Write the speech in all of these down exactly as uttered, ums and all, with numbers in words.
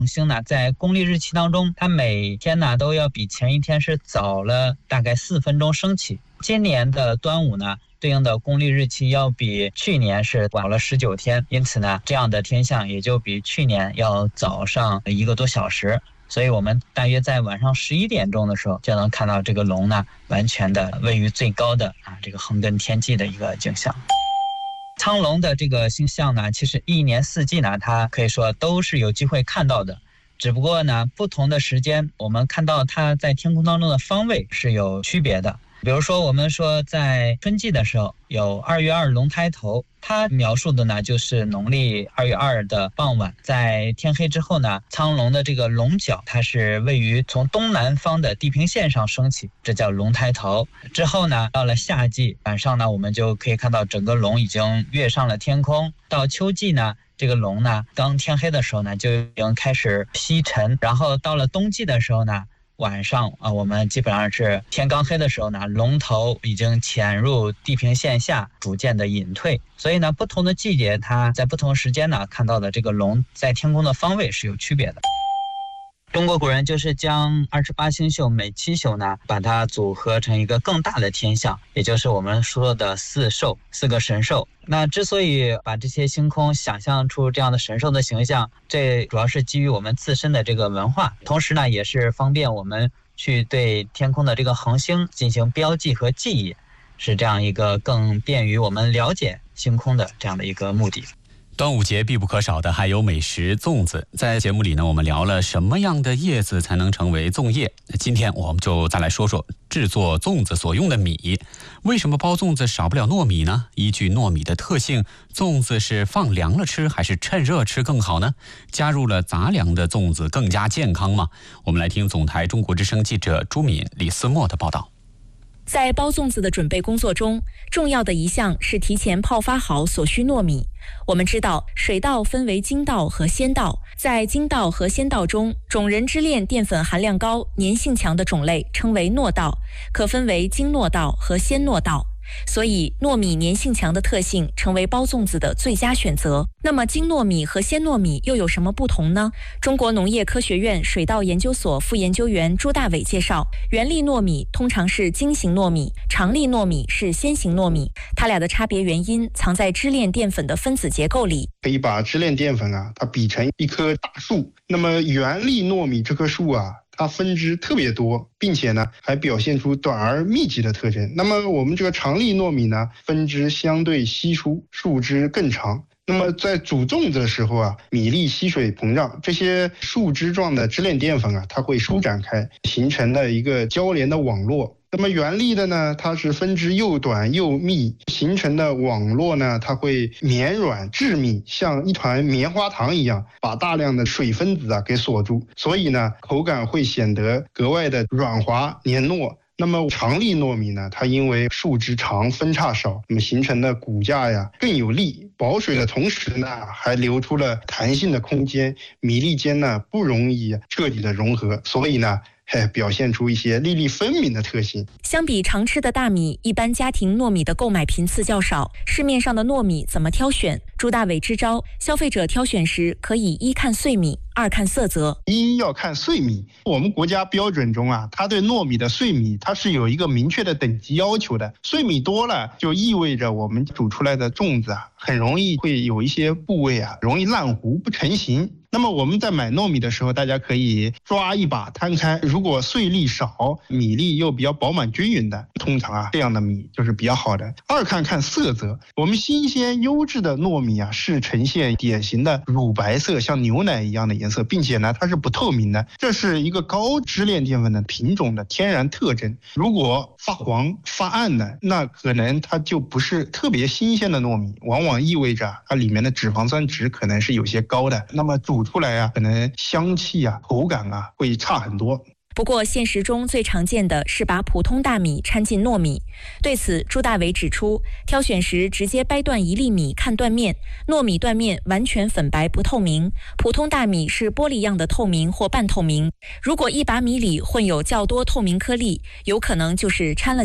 恒星呢，在公历日期当中，它每天呢都要比前一天是早了大概四分钟升起。今年的端午呢，对应的公历日期要比去年是晚了十九天，因此呢，这样的天象也就比去年要早上一个多小时。所以我们大约在晚上十一点钟的时候，就能看到这个龙呢，完全的位于最高的啊这个横亘天际的一个景象。苍龙的这个星象呢，其实一年四季呢，它可以说都是有机会看到的。只不过呢，不同的时间，我们看到它在天空当中的方位是有区别的。比如说，我们说在春季的时候有二月二龙抬头，它描述的呢就是农历二月二的傍晚，在天黑之后呢，苍龙的这个龙角它是位于从东南方的地平线上升起，这叫龙抬头。之后呢，到了夏季晚上呢，我们就可以看到整个龙已经跃上了天空。到秋季呢，这个龙呢刚天黑的时候呢就已经开始西沉，然后到了冬季的时候呢，晚上啊，我们基本上是天刚黑的时候呢，龙头已经潜入地平线下，逐渐的隐退。所以呢，不同的季节，它在不同时间呢看到的这个龙在天空的方位是有区别的。中国古人就是将二十八星宿每七宿呢，把它组合成一个更大的天象，也就是我们说的四兽，四个神兽。那之所以把这些星空想象出这样的神兽的形象，这主要是基于我们自身的这个文化，同时呢，也是方便我们去对天空的这个恒星进行标记和记忆，是这样一个更便于我们了解星空的这样的一个目的。 端午节必不可少的还有美食粽子。在节目里呢，我们聊了什么样的叶子才能成为粽叶。今天我们就再来说说制作粽子所用的米。为什么包粽子少不了糯米呢？依据糯米的特性，粽子是放凉了吃还是趁热吃更好呢？加入了杂粮的粽子更加健康吗？我们来听总台中国之声记者朱敏、李思墨的报道。 在包粽子的准备工作中，重要的一项是提前泡发好所需糯米。我们知道，水稻分为精稻和鲜稻，在精稻和鲜稻中，种仁支链淀粉含量高、粘性强的种类称为糯稻，可分为精糯稻和鲜糯稻。所以糯米粘性强的特性成为包粽子的最佳选择。那么精糯米和鲜糯米又有什么不同呢？中国农业科学院水稻研究所副研究员朱大伟介绍，圆粒糯米通常是精型糯米，长粒糯米是鲜型糯米，它俩的差别原因藏在支链淀粉的分子结构里。 可以把支链淀粉啊，它比成一棵大树。那么圆粒糯米这棵树啊，它分支特别多，并且呢还表现出短而密集的特征。那么我们这个长粒糯米呢，分支相对稀疏，树枝更长。那么在煮粽子的时候啊，米粒吸水膨胀，这些树枝状的支链淀粉啊，它会舒展开，形成了一个交连的网络。那么圆粒的呢，它是分支又短又密，形成的网络呢，它会绵软致密，像一团棉花糖一样，把大量的水分子啊给锁住，所以呢，口感会显得格外的软滑黏糯。那么长粒糯米呢，它因为树枝长分叉少，那么形成的骨架呀更有力，保水的同时呢，还留出了弹性的空间，米粒间呢不容易彻底的融合，所以呢表现出一些粒粒分明的特性。 相比常吃的大米，一般家庭糯米的购买频次较少，市面上的糯米怎么挑选？朱大伟支招，消费者挑选时可以一看碎米，二看色泽。 一要看碎米，我们国家标准中啊，它对糯米的碎米它是有一个明确的等级要求的。碎米多了，就意味着我们煮出来的粽子啊，很容易会有一些部位啊，容易烂糊不成形。那么我们在买糯米的时候，大家可以抓一把摊开，如果碎粒少，米粒又比较饱满均匀的，通常啊这样的米就是比较好的。二看看色泽，我们新鲜优质的糯米啊是呈现典型的乳白色，像牛奶一样的颜色，并且呢它是不透明的，这是一个高支链淀粉的品种的天然特征。如果发黄发暗的，那可能它就不是特别新鲜的糯米，往往意味着它里面的脂肪酸值可能是有些高的，那么煮出来啊，可能香气啊、口感啊会差很多。 不过现实中最常见的是把普通大米掺进糯米。对此，朱大伟指出，挑选时直接掰断一粒米看断面，糯米断面完全粉白不透明，普通大米是玻璃样的透明或半透明。如果一把米里混有较多透明颗粒，有可能就是掺了假。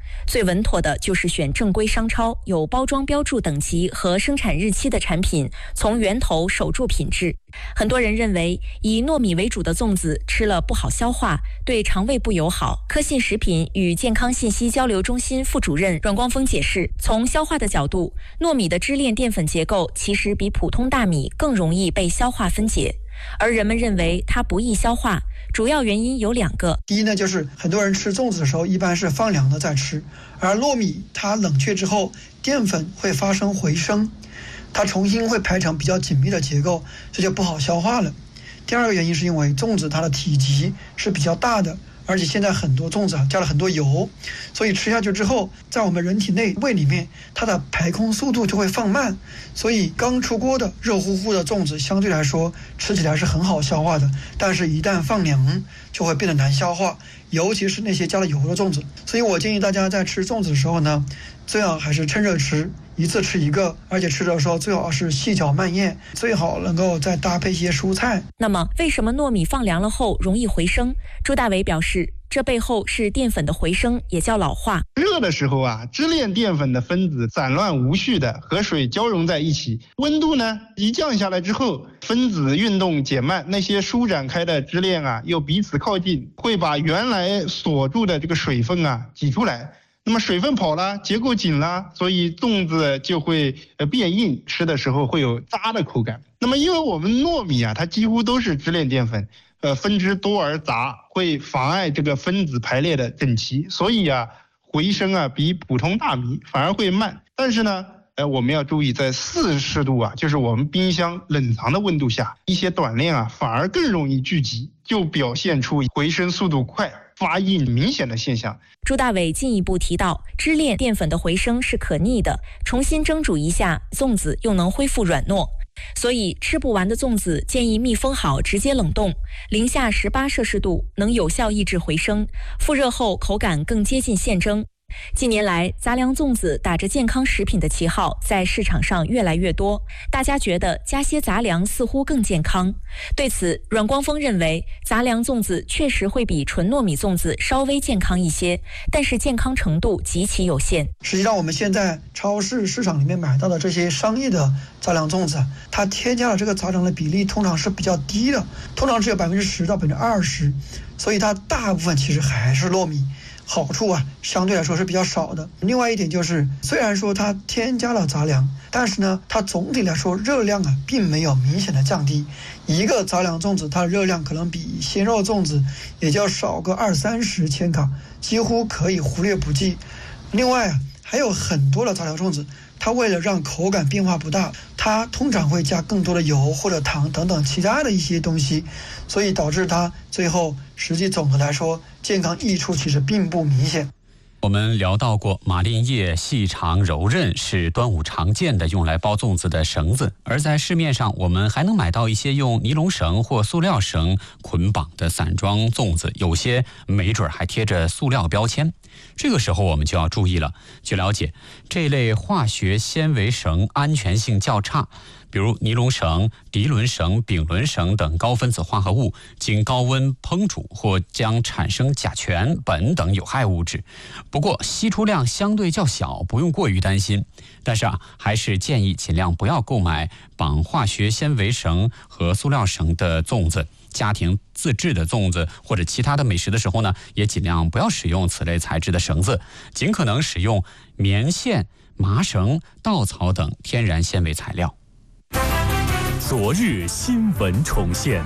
最稳妥的就是选正规商超、有包装标注等级和生产日期的产品，从源头守住品质。很多人认为以糯米为主的粽子吃了不好消化，对肠胃不友好。科信食品与健康信息交流中心副主任阮光峰解释，从消化的角度，糯米的支链淀粉结构其实比普通大米更容易被消化分解，而人们认为它不易消化，主要原因有两个。 第一呢，就是很多人吃粽子的时候一般是放凉的再吃，而糯米它冷却之后，淀粉会发生回升，它重新会排成比较紧密的结构，这就不好消化了。第二个原因是因为粽子它的体积是比较大的，而且现在很多粽子啊加了很多油，所以吃下去之后，在我们人体内胃里面，它的排空速度就会放慢，所以刚出锅的热乎乎的粽子相对来说吃起来是很好消化的，但是一旦放凉就会变得难消化，尤其是那些加了油的粽子。所以我建议大家在吃粽子的时候呢，最好还是趁热吃，一次吃一个，而且吃的时候最好是细嚼慢咽，最好能够再搭配一些蔬菜。 那么为什么糯米放凉了后容易回升？朱大伟表示，这背后是淀粉的回升，也叫老化。 热的时候啊，支链淀粉的分子散乱无序的和水交融在一起，温度呢一降下来之后，分子运动减慢，那些舒展开的支链啊又彼此靠近，会把原来锁住的这个水分啊挤出来。那么水分跑了，结构紧了，所以粽子就会呃变硬，吃的时候会有渣的口感。那么因为我们糯米啊，它几乎都是支链淀粉，呃分支多而杂，会妨碍这个分子排列的整齐，所以啊回升啊比普通大米反而会慢。但是呢，呃我们要注意，在四十度啊，就是我们冰箱冷藏的温度下，一些短链啊反而更容易聚集，就表现出回升速度快、发硬明显的现象。 朱大伟进一步提到，支链淀粉的回升是可逆的，重新蒸煮一下，粽子又能恢复软糯。所以吃不完的粽子建议密封好，直接冷冻，零下十八摄氏度能有效抑制回升，复热后口感更接近现蒸。近年来，杂粮粽子打着健康食品的旗号，在市场上越来越多，大家觉得加些杂粮似乎更健康。对此，阮光峰认为，杂粮粽子确实会比纯糯米粽子稍微健康一些，但是健康程度极其有限。 实际上，我们现在超市市场里面买到的这些商业的杂粮粽子，它添加了这个杂粮的比例通常是比较低的，通常只有百分之十到百分之二十，所以它大部分其实还是糯米。好处啊，相对来说是比较少的。另外一点就是，虽然说它添加了杂粮，但是呢，它总体来说热量啊，并没有明显的降低。一个杂粮粽子，它的热量可能比鲜肉粽子也就少个二三十千卡，几乎可以忽略不计。另外啊，还有很多的杂粮粽子，它为了让口感变化不大，它通常会加更多的油或者糖等等其他的一些东西，所以导致它最后实际总的来说健康益处其实并不明显。 我们聊到过，马铃叶细长柔韧是端午常见的用来包粽子的绳子，而在市面上我们还能买到一些用尼龙绳或塑料绳捆绑的散装粽子，有些没准还贴着塑料标签。这个时候我们就要注意了。据了解，这类化学纤维绳安全性较差，比如尼龙绳、涤纶绳、丙纶绳等高分子化合物经高温烹煮或将产生甲醛、苯等有害物质。不过析出量相对较小，不用过于担心。但是啊，还是建议尽量不要购买绑化学纤维绳和塑料绳的粽子。家庭自制的粽子或者其他的美食的时候呢，也尽量不要使用此类材质的绳子，尽可能使用棉线、麻绳、稻草等天然纤维材料。 昨日新闻重现，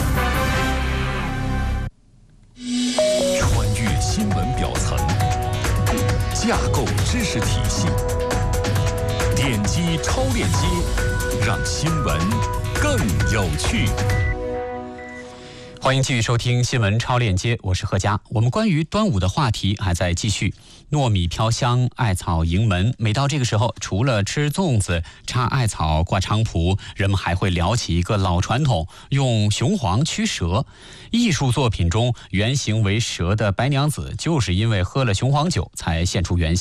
穿越新闻表层，架构知识体系，点击超链接，让新闻更有趣。 欢迎继续收听新闻超链接，我是贺佳。我们关于端午的话题还在继续。糯米飘香，艾草迎门。每到这个时候，除了吃粽子、插艾草、挂菖蒲，人们还会聊起一个老传统，用雄黄驱蛇。艺术作品中原型为蛇的白娘子，就是因为喝了雄黄酒才现出原形。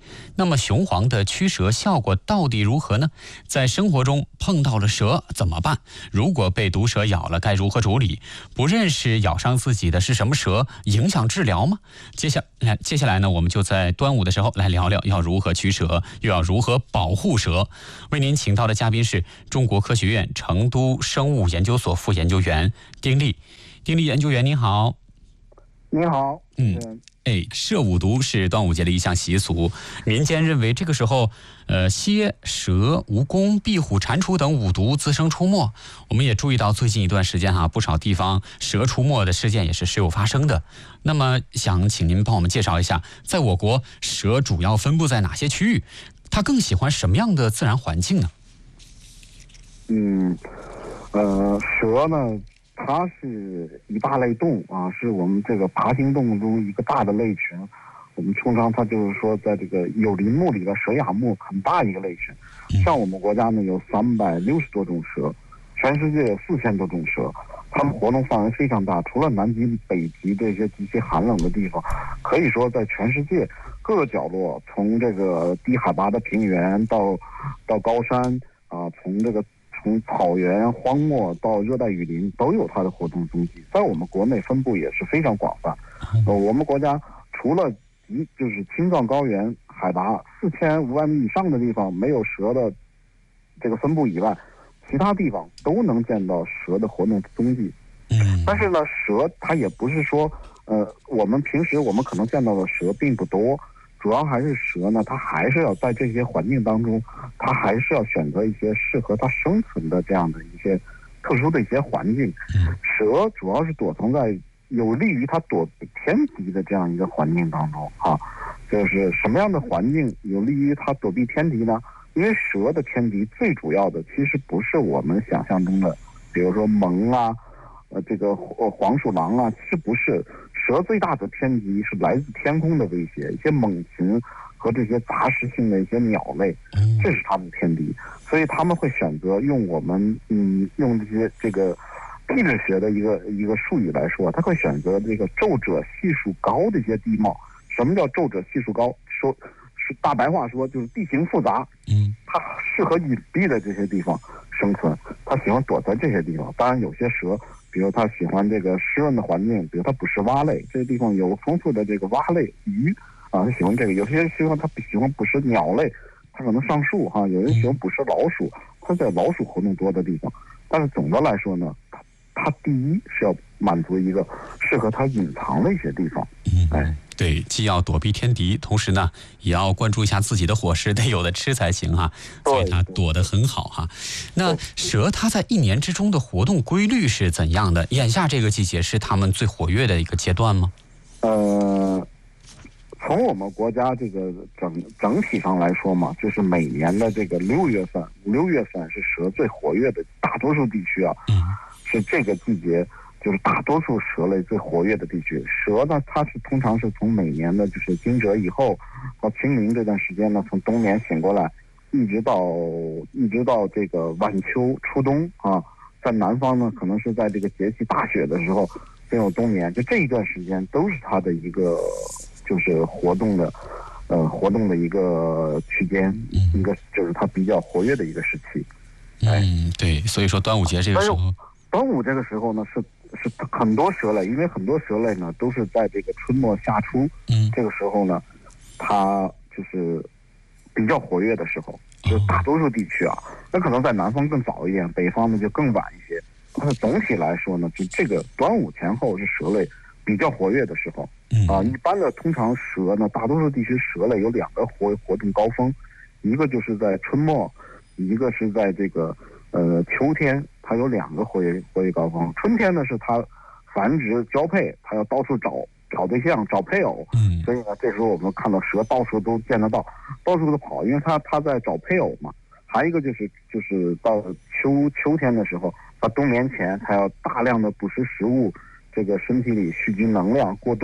那么雄黄的驱蛇效果到底如何呢？在生活中碰到了蛇怎么办？如果被毒蛇咬了，该如何处理？不认识咬伤自己的是什么蛇，影响治疗吗？接下来，接下来呢，我们就在端午的时候来聊聊要如何驱蛇，又要如何保护蛇。为您请到的嘉宾是中国科学院成都生物研究所副研究员丁力。丁力研究员您好。 你好。 嗯，哎，射五毒是端午节的一项习俗，民间认为这个时候，呃，蝎、蛇、蜈蚣、壁虎、蟾蜍等五毒滋生出没。我们也注意到最近一段时间哈、啊，不少地方蛇出没的事件也是时有发生的。那么，想请您帮我们介绍一下，在我国蛇主要分布在哪些区域？它更喜欢什么样的自然环境呢？ 嗯，呃，蛇呢？它是一大类动物啊，是我们这个爬行动物中一个大的类群。我们通常它就是说，在这个有鳞目里的蛇亚目很大一个类群。像我们国家呢有三百六十多种蛇，全世界有四千多种蛇，它们活动范围非常大。除了南极、北极这些极其寒冷的地方，可以说在全世界各个角落，从这个低海拔的平原到到高山啊，从这个。从草原、荒漠到热带雨林，都有它的活动踪迹。在我们国内分布也是非常广泛。呃，我们国家除了极就是青藏高原海拔四千五百米以上的地方没有蛇的这个分布以外，其他地方都能见到蛇的活动踪迹。但是呢，蛇它也不是说，呃，我们平时我们可能见到的蛇并不多。主要还是蛇呢，它还是要在这些环境当中，它还是要选择一些适合它生存的这样的一些特殊的一些环境。蛇主要是躲藏在有利于它躲避天敌的这样一个环境当中啊。就是什么样的环境有利于它躲避天敌呢？因为蛇的天敌最主要的其实不是我们想象中的，比如说獴啊，呃，这个呃黄鼠狼啊，其实不是。蛇最大的天敌是来自天空的威胁，一些猛禽和这些杂食性的一些鸟类，这是它们的天敌。所以他们会选择用我们嗯用这些这个地质学的一个一个术语来说，它会选择这个皱褶系数高的一些地貌。什么叫皱褶系数高？说是大白话说就是地形复杂，嗯，它适合隐蔽的这些地方生存，它喜欢躲在这些地方。当然有些蛇。比如它喜欢这个湿润的环境，比如它捕食蛙类，这个地方有丰富的这个蛙类鱼啊，它喜欢这个。有些人喜欢它喜欢捕食鸟类，它可能上树哈、啊。有人喜欢捕食老鼠，它在老鼠活动多的地方。但是总的来说呢，它它第一是要满足一个适合它隐藏的一些地方。哎， 对，既要躲避天敌，同时呢，也要关注一下自己的伙食，得有的吃才行哈。所以它躲得很好哈。那蛇它在一年之中的活动规律是怎样的？眼下这个季节是它们最活跃的一个阶段吗？ 呃，从我们国家这个整整体上来说嘛，就是每年的这个六月份、五六月份是蛇最活跃的，大多数地区啊，嗯、是这个季节。就是大多数蛇类最活跃的地区。蛇呢，它是通常是从每年的就是惊蛰以后到清明这段时间呢，从冬眠醒过来，一直到一直到这个晚秋初冬啊，在南方呢，可能是在这个节气大雪的时候进入冬眠，就这一段时间都是它的一个就是活动的呃活动的一个区间，一个就是它比较活跃的一个时期。 嗯，对，所以说端午节这个时候， 端午这个时候呢是。是很多蛇类，因为很多蛇类呢都是在这个春末夏初，嗯，这个时候呢，它就是比较活跃的时候，就大多数地区啊，那可能在南方更早一点，北方呢就更晚一些。但是总体来说呢，就这个端午前后是蛇类比较活跃的时候，啊，一般的通常蛇呢，大多数地区蛇类有两个活活动高峰，一个就是在春末，一个是在这个呃秋天。它有两个活跃活跃高峰，春天呢是它繁殖交配，它要到处找找对象、找配偶，嗯，所以呢，这时候我们看到蛇到处都见得到，到处都跑，因为它它在找配偶嘛。还有一个就是就是到秋秋天的时候，冬眠前，它要大量的捕食食物，这个身体里蓄积能量过冬，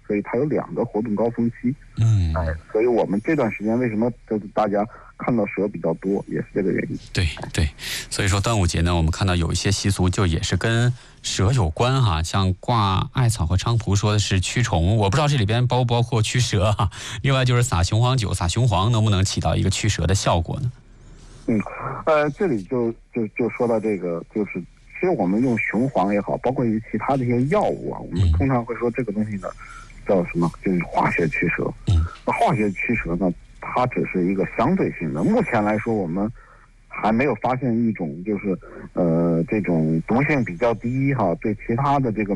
所以它有两个活动高峰期。 嗯， 哎，所以我们这段时间为什么就是大家看到蛇比较多，也是这个原因。 对对，所以说端午节呢，我们看到有一些习俗就也是跟蛇有关哈，像挂艾草和菖蒲说的是驱虫，我不知道这里边包不包括驱蛇哈。另外就是撒雄黄酒、撒雄黄能不能起到一个驱蛇的效果呢？ 嗯，呃，这里就就就说到这个，就是其实我们用雄黄也好，包括于其他的一些药物啊，我们通常会说这个东西呢叫什么？就是化学驱蛇。 嗯， 那化学驱蛇呢，它只是一个相对性的。目前来说，我们还没有发现一种就是呃这种毒性比较低哈，对其他的这个